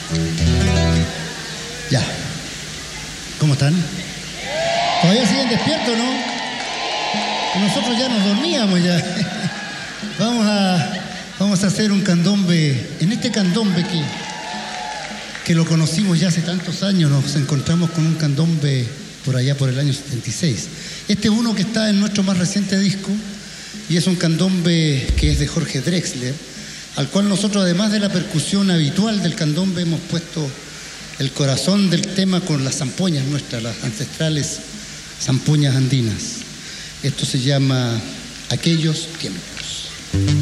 Ya. ¿Cómo están? ¿Todavía siguen despiertos, no? Nosotros ya nos dormíamos ya. Vamos a hacer un candombe. En este candombe que lo conocimos ya hace tantos años, nos encontramos con un candombe por allá por el año 76. Este es uno que está en nuestro más reciente disco y es un candombe que es de Jorge Drexler, al cual nosotros, además de la percusión habitual del candombe, hemos puesto el corazón del tema con las zampoñas nuestras, las ancestrales zampoñas andinas. Esto se llama Aquellos Tiempos.